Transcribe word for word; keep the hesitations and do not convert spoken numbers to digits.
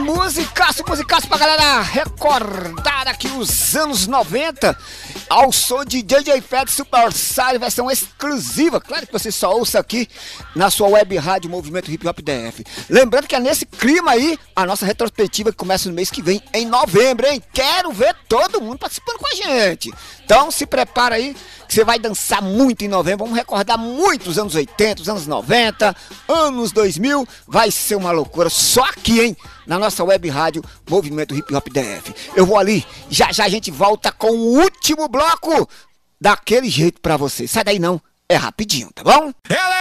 musicaço, musicaço pra galera recordar aqui os anos noventa ao som de D J Fat Superstar, versão exclusiva. Claro que você só ouça aqui na sua web rádio Movimento Hip Hop D F. Lembrando que é nesse clima aí a nossa retrospectiva que começa no mês que vem, em novembro, hein? Quero ver todo mundo participando com a gente. Então se prepara aí que você vai dançar muito em novembro. Vamos recordar muito os anos oitenta, os anos noventa, anos dois mil. Vai ser uma loucura só aqui, hein? Na nossa web rádio Movimento Hip Hop D F. Eu vou ali, já já a gente volta com o último bloco daquele jeito pra você. Sai daí não, é rapidinho, tá bom?